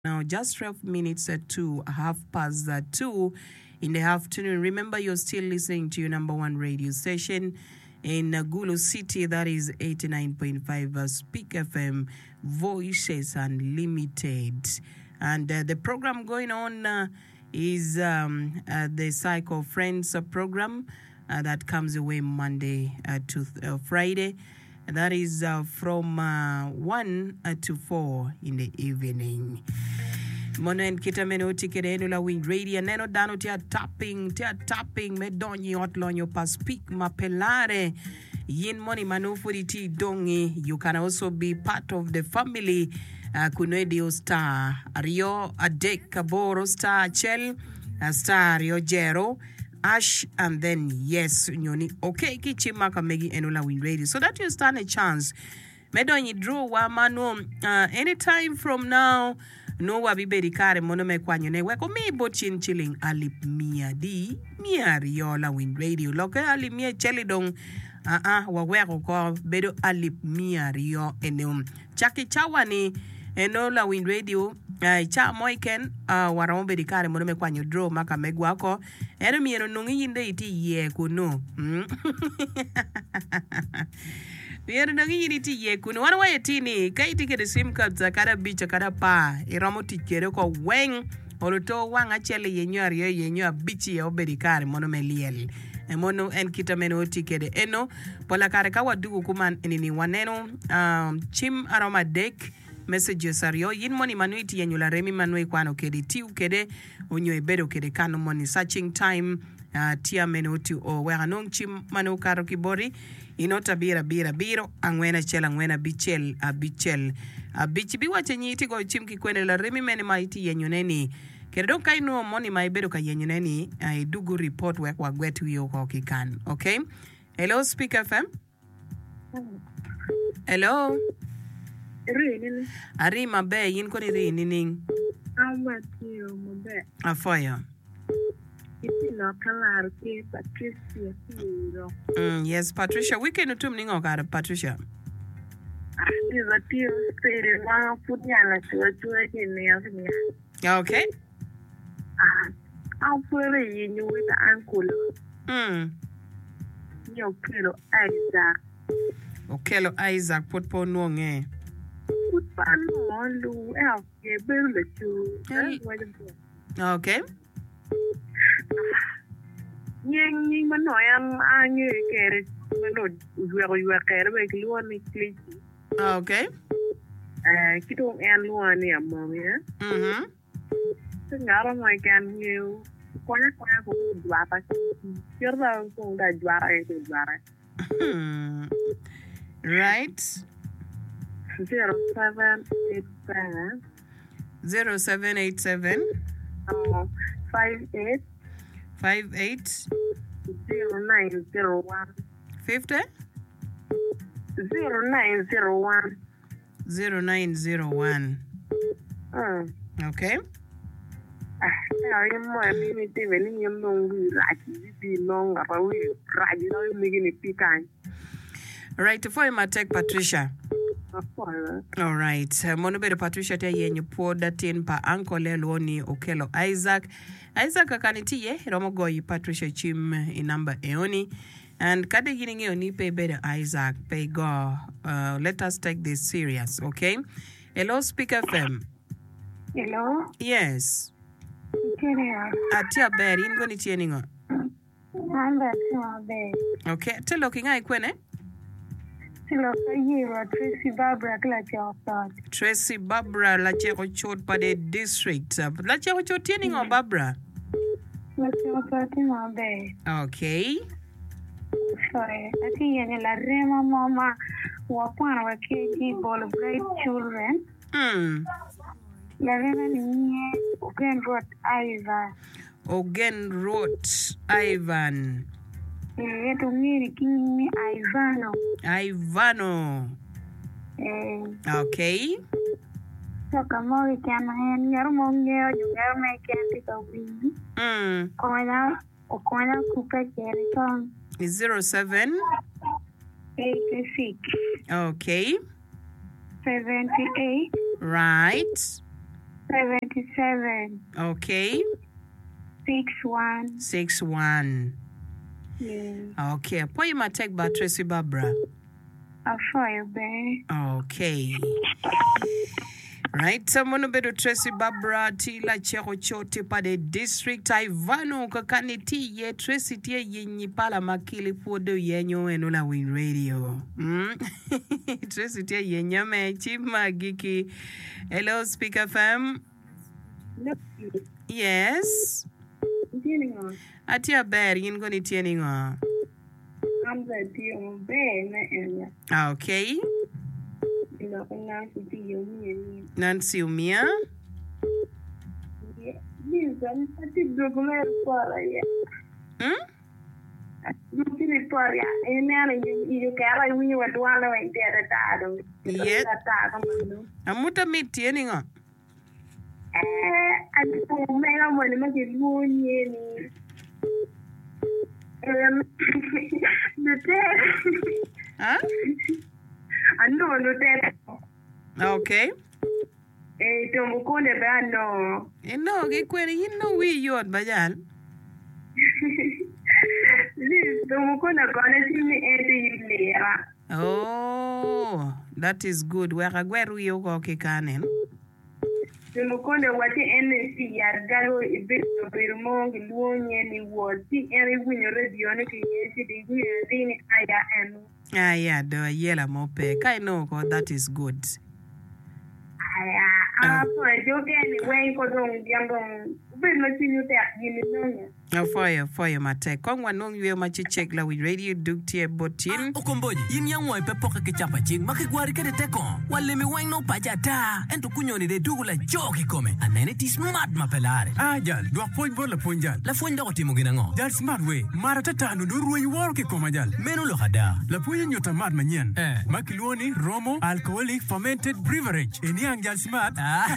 Now, just 12 minutes to half past 2 in the afternoon. Remember, you're still listening to your number one radio station in Gulu City, that is 89.5 Speak FM, Voices Unlimited. And the program going on is the Psycho Friends program that comes away Monday to Friday. That is from 1 to 4 in the evening. Mono en kita meno tikede eno la wing radio neno dano tia tapping me donyi otlonyo pa speak mapelare yin money manufuri ti dongi. You can also be part of the family. Kunedio star Rio Adek Kaboro star Chel star Rio Jero Ash, and then yes, nyoni okay kichimaka megi enola win radio, so that you stand a chance. Medonyi draw wa mano anytime from now. No wa biberi kare mono me kwanyone weko mi bochin chilling alip mia di mia riola win radio loke alip mia chelidong wa weko ko bedo alip mia rio enum chaki chawani enola win radio. Cha moiken warombe dikare mono me kwanyo draw maka megwako ero mieno nungi yinde iti ye kuno mieno nungi yinde iti ye kuno wana wae tini kai tike de sim card za kada bicha kada pa iramo tikere ko weng oluto wanga chele yenyo bichi ya obe dikare mono me liel mono en kita meno tikede eno pola kare kawa dugu kuman enini waneno chim aroma dek messages ario yin moni manuiti yenyula remi manui kwano kedi tiu kede onyo ebedo kede kano moni searching time tia menoti o wera nong chim manu karo kibori inota biro angwena bichel bichi biwa chenyiti go chim kikwene la remi meni maiti yenyuneni kede don kaino moni maibedo ka yenyuneni dugu report wekwa gwetu yoko kikan. Okay, hello Speak FM. Hello Rini. Ari mabe yin ko ni rini ning. Amatiyo mabe. Afoya. Iti no kalar ke Patricia Tiro. Yes, Patricia. We can do ningo ka Patricia. Iza tiyo spere mga punya na chua kini ya. Okay. Afure yinyo with uncle. Yo kilo Isaac. Okelo Isaac potpo nuonge. Okay. Yang manoyang anyo kere manod uwa kere be luan ni kliki. Okay. Kitong en luan ni among ya. Ngara mo kan you konya ko dwara. Yerda ko da dwara. Right. 0787 58 0901 50 0901. Okay. Right, for my tech Patricia. All right. Monobere Patricia te yenye po datin pa ankole luoni Okelo Isaac akanitiye romogoyi Patricia chim in number eoni and kade gini eoni pay better Isaac pay go. Let us take this serious, okay? Hello Speak FM. Hello. Yes. Kenya. Atia beri ingo ni tieningo. Amba tia. Okay. Tell looking ai kwene. Tracy Barbara la cheko chot pa de district. La cheko chot tiening o Barbara? La cheko chot mabe. Okay. Sorry. Ati yene la rema mama wapana wa keji ball of great children. La rema niye Ogen wrote Ivan. Ivano. Okay. So como we can hand your monge you get make it go be. Okona kupa kerton. 07 86. Okay. 78. Right. 77. Okay. 61. 61. Yeah. Okay. Put you might take by Tracy Barbara. I'll fire, babe. Okay. Right, someone bedo Tracy Barbara tila chero chote pa de district Ivano kakani ti ye Tracy tie yenyi pala makili podo yenyo enola win radio. Tracy tie yenya me chima giki. Hello, Speaker FM. Yes. Atia bear yin goni tiening on. I'm the deal bear. Okay. Nancy Umia. Amuta miti eninga. Huh? Okay. Tumukunde bano. No, you know we yod bajal. Tumukunde gonna see me later. Oh, that is good. Where I go you go kikanen. Tumukunde wati NC yargalo ibito birmong luonye ni woti eri winyo radio ne kiyesi digui dini aya enu. Ah, yeah, the yellow mope. I know, that is good. For you, Mate. Kong wanong you machi check la with radio duktie botin. Okomboji, yin yang wai pe poka ke chapa ching, makigwari ke de teko. Wale mi wang no pajata. Ento kunyoni de dugula joki kome. Anene ti smart mapelare. Jal, dua point bol la point jal. La fonda ko timo ginango. Jal smart way. Mara tata no duru way war ke koma jal. Menu lo hada. La point nyota mad manyen. Makiluoni Romo alcoholic fermented beverage. Eniang jal smart.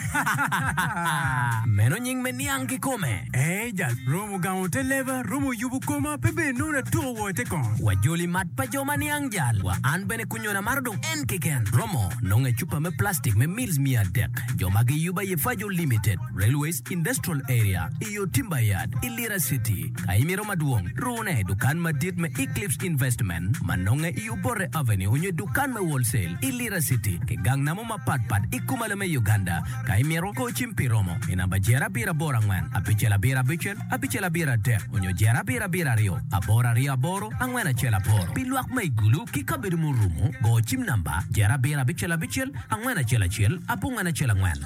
Meno nying meniang ki kome. Jal, Romo gaunte leva, Romo yubu koma, pepe nuna tuo wote kon. Wajoli mat pa joma niang jal. Wa an bene kunyona mardong en kiken. Romo, nonge chupa me plastic me meals mia dek. Joma ki yuba ye Fajo Limited, Railways Industrial Area, iyo Timber Yard, Ilira City. Kaimiro maduong, rune dukan madit me Eclipse Investment, manonge iyo Bore Avenue, hunye dukan me wholesale, Ilira City, ke gang namo mapatpat, ikumala me Uganda, Kaimiro ko chimpi Romo, inamba jera bira borangman, apichela bira bichel, apichela bira dek, hunyo jera bira bira rio, abora ria boro, angwena chela boro. Piluak me gulu, kikabiru murumo, go chim namba, jera bira bichela bichel, angwena chela chel, apungwena chela ngwen.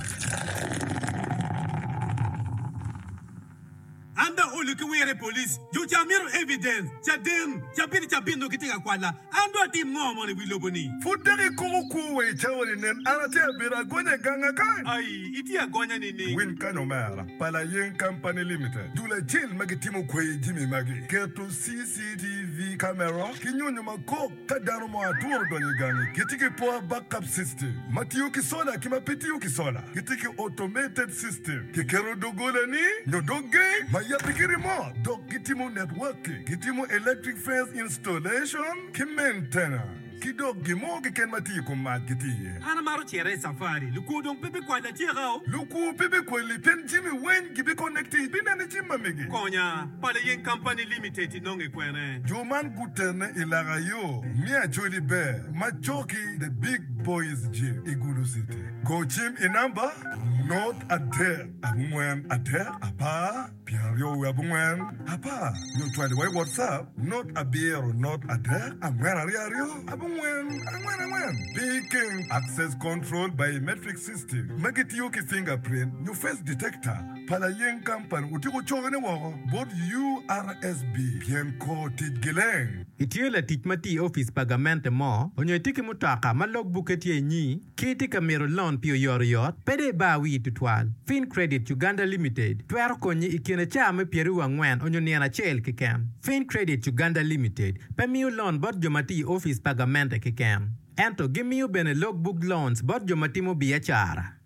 Anda uluki were police. You jamiro evidence. Chadem, chabini chabino kitinga kwala. Ando ati ngomo ni wiloboni. Fuderi kuku we chawani nen anate abira gonya ganga kai. Ai, iti agonya nini. Win Kanomera, Palayen Company Limited. Dula jail magitimu kwe Jimmy Magi. Keto CCTV camera. Kinyonyo mako kadano mo atuo donye gani. Kitiki poa backup system. Matiyo kisola kimapitiyo kisola. Kitiki automated system. Kikero dogole ni nyodoge. Ya pikirimo dog gitimu networking, gitimu electric fence installation, ki maintenance. Kidog gimo ki ken mati ko mat giti. Ana maro chere safari. Luku dong pepe kwa la tirao. Luku pepe kwa li pen Jimmy wen gibi connected bina ni Jimmy megi. Konya, Palayen Company Limited inonge kwene. Joman Guterne ilarayo, Mia Jolly Bear, Machoki the big boys gym Igulu City. Go gym in number, not a dare. Abungwen a dare, apa, Piario abungwen, apa. No try the way WhatsApp, not a beer or not a dare, Amwerario, abungwen, Beacon access control biometric system. Make yoki fingerprint, your face detector. Palayen Company, Utiko Chogane Wako, both URSB, Pienko Tidgileng. Itiyola titmati office pagamente mo, onyo tiki mutaka malog buketie nyi, kiti kamero loan pio yoriot, pede bawi tutwal. Fin Credit Uganda Limited, tuero konyi ikiene chame pieru wangwen onyo niana chel kikem. Fin Credit Uganda Limited, pemiu loan bot jomati office pagamente kikem. Ento gimiu bene logbook loans bot jomati mo biachara.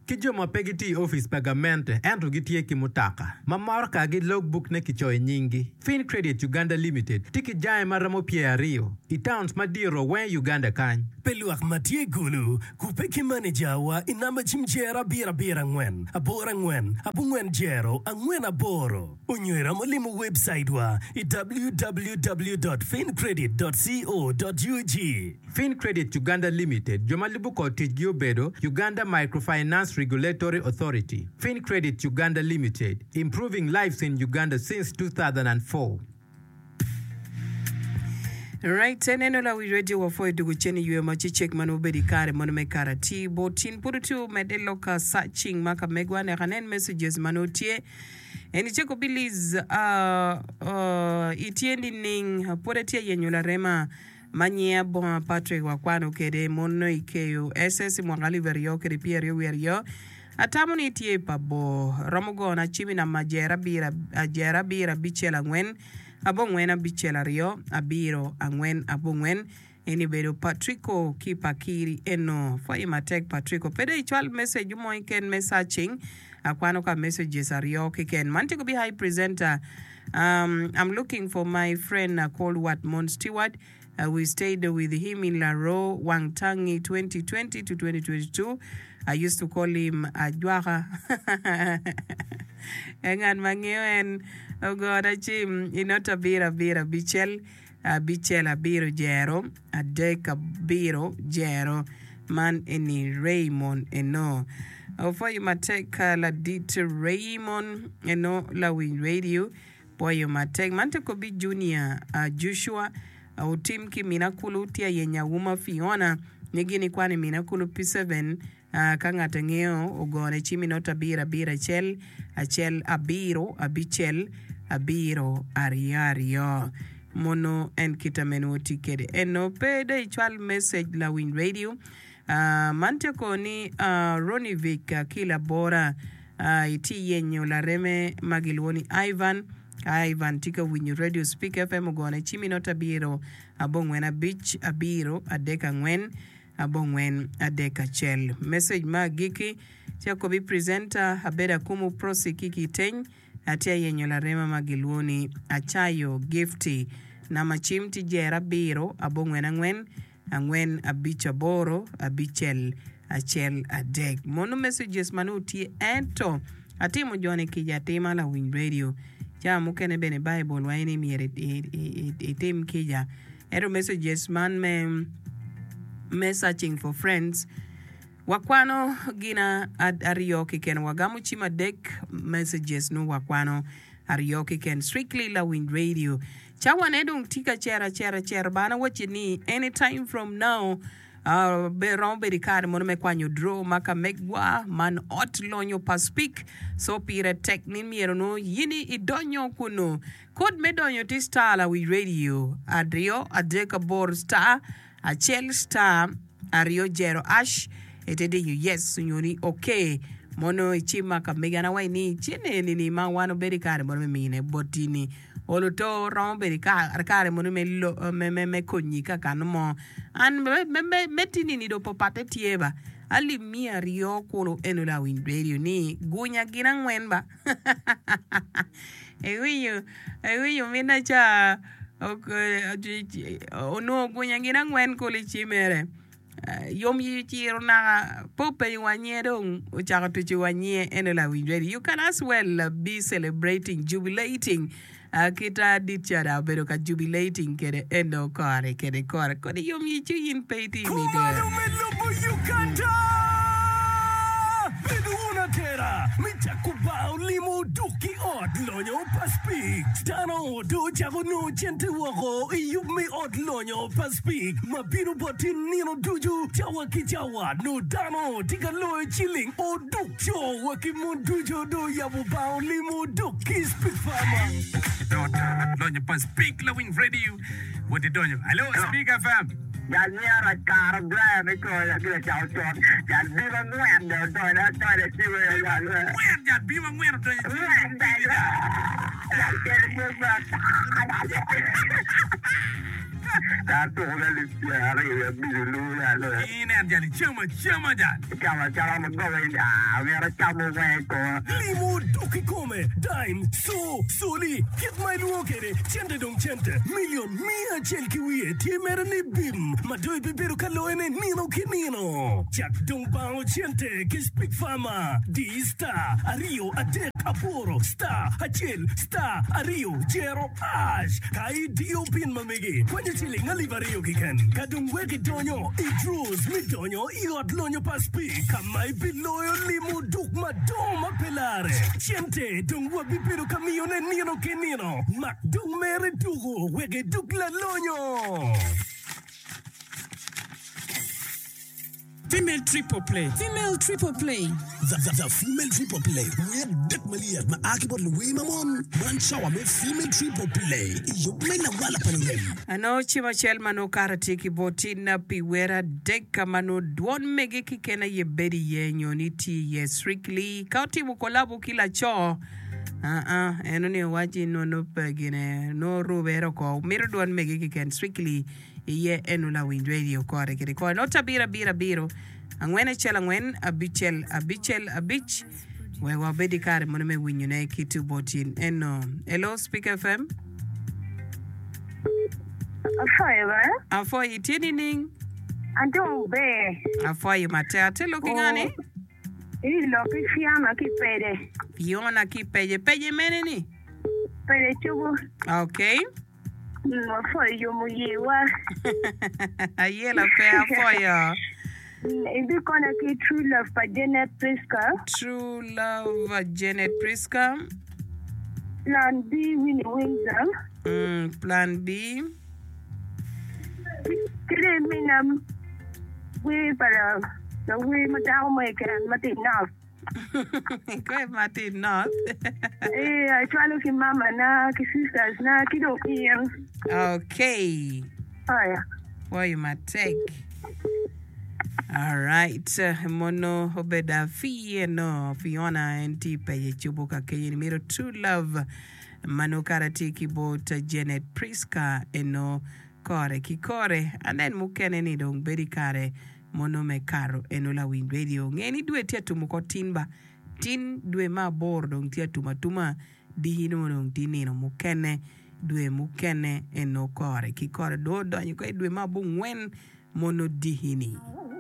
ki joma pegiti office pagamente ento gitie ki mutaka mamor ka gi logbook ne kichoy nyingi Fin Credit Uganda Limited tiki jae maramo Rio I towns madiro wen Uganda kany Peluak matie gulu kupeki manager wa inamba chimjera bira ngwen abora ngwen abungwen jero angwen aboro unywera molimo website wa www.fincredit.co.ug Fin Credit Uganda Limited jomalibu ko tijio bedo Uganda Microfinance Regulatory Authority Fin Credit Uganda Limited improving lives in Uganda since 2004 Right, neno la radio wa foi dugu cheni yue machi check manu bedi kare manu me kara ti botin purutu medelo ka searching maka megwane kanen messages manu tie eni cheko bilis itiendi ning puretia yenyula rema manyia bon Patrick wakwano kede mono ikeyo SS mwangali verio kede pierio verio atamu ni tie pabo romogo na chimi na majera bira bichela ngwen abongwen abichela rio abiro angwen abongwen eni bedo Patrico kipakiri eno foi matek Patrico pede ichwal message mo iken messaging akwano ka messages ario kiken mantiko be high presenter I'm looking for my friend called Watmon Stewart. We stayed with him in Laro Wangtangi 2020 to 2022. I used to call him Adwara. Engan mangien ogoda chim inota bira bichel abiro jero adeka biro jero man eni Raymond eno for you mateka la dit Raymond eno la win radio boy you matek mante ko bi junior Joshua utim ki minakulu tia yenya wuma Fiona nigini kwani minakulu P7 kangata ngeo ogone chimi nota bira chel achel abiro abichel abiro ariario mono en kitamenu tikede eno pede ichwal message la win radio mante ko ni Ronivik kila bora iti yenyo la reme magilwoni Ivan tika winyu radio speak FM ogone chimi nota biro abongwena beach abiro adeka ngwen abongwen adeka chel message magiki chako bi presenter habeda kumu prosi kiki teny atia yenyo la rema magilwoni achayo gifty na machimti jera biro abongwena angwen abicha boro abichel achel adek mono messages manuti ento atimo jone kijatima la win radio ja mukene bene Bible waini miere itim kija ero messages man me searching for friends wakwano gina arioki ken wagamu chima dek messages no wakwano arioki ken strictly la wind radio chawan edung tika chera bana wachini anytime from now be rombe rikare mono me kwanyo draw maka megwa man ot lonyo paspik so pire teknin miero no yini idonyo kuno kod medonyo ti star la wi radio adrio adeka bor star achel star ario jero ash etede you yes sunyoni okay mono ichima ka megana waini chine ni ma wano berikare mono me mine botini oluto rombe rikare mono me konyi kaka no an metini ni do popate tieba ali mia rio kolo eno la win radio ni gunya gina ngwenba ewiyo mina cha ono gunya gina ngwen koli chimere yom yi chiro na pope wanyedong uchaka tuchi wanye eno la win radio you can as well be celebrating jubilating kita dichara pero ka jubilating kede endo kore kode yom yi chuyin peiti mi de Tera, mitakubao limo duki od lonyo paspik. Stano do jago no chente wako, me od lonyo paspik. Mabino botin nino duju, jawa ki jawa, no dano, tika loe chilling, o duk cho, waki mon dujo do yabu bao limo duki speak farmer. Lonyo paspik la wing radio. What did you? Hello, Speak FM. Nyara kar brand ko ya gila chao chon yan biwa ngwen do to na to de chiwe ya ngwen ya biwa ngwen to Dato la lipiare ya bilu la lo. Ine anjali chama jan. Chama magawin vera chama weko. Limo doki come. Dime soli. Get my luokere. Chente dong chente. Million mia chelki wie. Tiemere ni bim. Madoi bibero kaloene nino kinino. Jack dong bao chente. Kiss big fama. Di star. Ario adek aporo. Star. Achel. Star. Ario. Jero ash. Kai dio pin mamigi. Kwenye chili ngalivario kiken. Kadung weki donyo. Idrus mi donyo. Iot lonyo paspi. Kamai biloyo limu duk madoma pelare. Chente dong wabibiro kamione nino kenino. Mak dong mere dugo. Wege duk la lonyo. Female triple play. Female triple play. The female triple play. We're Dick Malia. Ma akibot Louis Mamon. Man shower me female triple play. You may not wala panem. Ano chima chel mano karatiki botina piwera deka mano duon mege kikena ye bedi ye nyoniti ye strictly. Kauti mukolabu kila cho. Eno ni waji no pegine no rubero ko. Miro duon mege kiken strictly. Ye enula wind radio kore kiri ko no tabira biro angwene chela ngwen abich we wabedi kare monome winyune kitu botin eno hello Speak FM afoy tini ning Anto be afoy mate looking ani ilo Fiona kipede peje meneni pede chubu okay for you muyiwa ayela fair for you Ibi kona ki True Love by Janet Priska. True Love Janet Priska. Plan B Winnie Windsor. Plan B. Kile minam we para the way madam make and mati now. Go mati not. I try looking mama na ki sisters na kido kiyan. Okay. Oh yeah. What you might take. All right, mono obeda no Fiona enti peye chubuka keye numero True Love mano karati kibot Janet Priska eno kore kikore and then mukene ni dong bedi kare mono me karo eno la wind radio ngeni dwe tia tumuko tinba tin dwe ma bor dong tia tumatuma dihino dong tinino mukene dwe mukene eno kore kikore do do anyuko dwe ma bungwen mono dihini